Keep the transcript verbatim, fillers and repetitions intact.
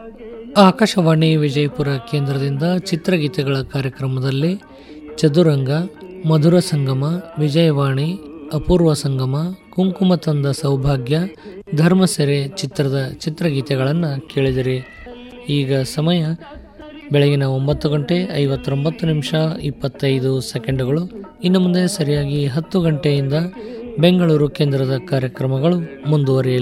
ಆಕಾಶವಾಣಿ ವಿಜಯಪುರ ಕೇಂದ್ರದಿಂದ ಚಿತ್ರಗೀತೆಗಳ ಕಾರ್ಯಕ್ರಮದಲ್ಲಿ ಚದುರಂಗ, ಮಧುರ ಸಂಗಮ, ವಿಜಯವಾಣಿ, ಅಪೂರ್ವ ಸಂಗಮ, ಕುಂಕುಮ ತಂದ ಸೌಭಾಗ್ಯ, ಧರ್ಮಸೆರೆ ಚಿತ್ರದ ಚಿತ್ರಗೀತೆಗಳನ್ನು ಕೇಳಿದಿರಿ. ಈಗ ಸಮಯ ಬೆಳಗಿನ ಒಂಬತ್ತು ಗಂಟೆ ಐವತ್ತೊಂಬತ್ತು ನಿಮಿಷ ಇಪ್ಪತ್ತೈದು ಸೆಕೆಂಡುಗಳು. ಇನ್ನು ಮುಂದೆ ಸರಿಯಾಗಿ ಹತ್ತು ಗಂಟೆಯಿಂದ ಬೆಂಗಳೂರು ಕೇಂದ್ರದ ಕಾರ್ಯಕ್ರಮಗಳು ಮುಂದುವರಿಯಲಿವೆ.